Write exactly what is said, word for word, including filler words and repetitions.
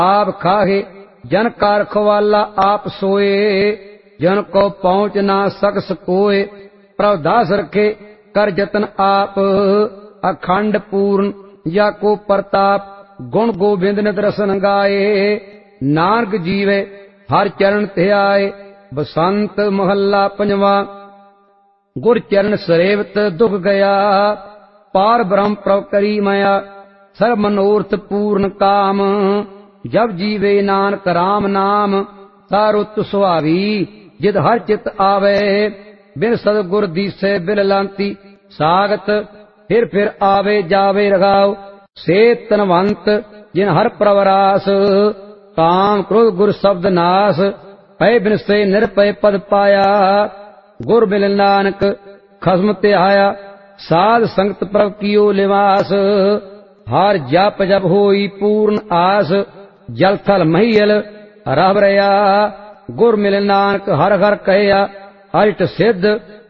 आप खाहे जन कार खवाला आप सोए, जन को पहुँच ना सकस कोय। प्रभ दास रखे कर जतन आप, अखंड पूर्ण या को प्रताप। गुण गोबिंद नित रसन गाए, नानक जीवे हर चरण ते आए। बसंत महला पंजवा। गुर चरण सरेवत दुख गया, पार ब्रह्म प्रभ करी मया। सर्व मनोरथ पूर्ण काम, जब जीवे नानक राम नाम। सारुत सुहावी जिद हर चित आवे, बिन सतगुर दीसे बिल लांती। सागत फिर फिर आवे जावे रघाव, से तनवंत जिन हर प्रवरास। काम क्रोध गुर शब्द नाश, पै बिन से निरपय पद पाया। गुर मिल नानक खस्म ते आया, साध संगत प्रभ कियो लिवास। हर जप जप होई पूर्ण आस, जल थल महियल रह रया। गुर मिल नानक हर हर कहया, अष्ट सिद्ध